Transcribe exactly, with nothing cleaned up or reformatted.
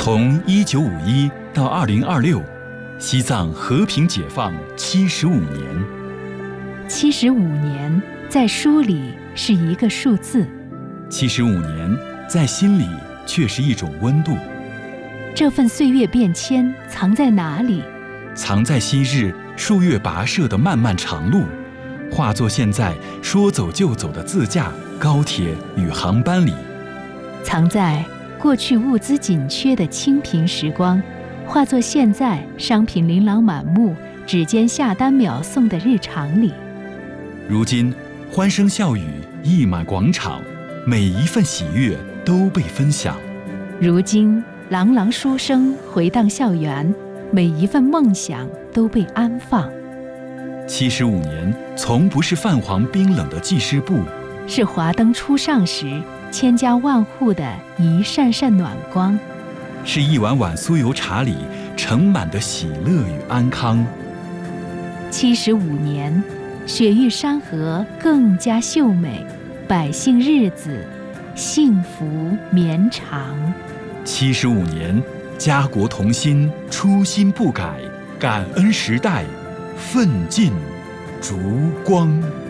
从一九五一到二零二六，西藏和平解放七十五年。 七十五年在书里是一个数字， 七十五年在心里却是一种温度。 这份岁月变迁藏在哪里？ 藏在昔日数月跋涉的漫漫长路，化作现在说走就走的自驾、高铁与航班里。 藏在过去物资紧缺的清贫时光，化作现在商品琳琅满目、指尖下单秒送的日常里。 如今欢声笑语溢满广场，每一份喜悦都被分享。 如今朗朗书声回荡校园，每一份梦想都被安放。 七十五年从不是泛黄冰冷的记事簿， 是华灯初上时千家万户的一扇扇暖光， 是一碗碗酥油茶里盛满的喜乐与安康。 七十五年，雪域山河更加秀美，百姓日子幸福绵长。 七十五年，家国同心，初心不改，感恩时代，奋进烛光。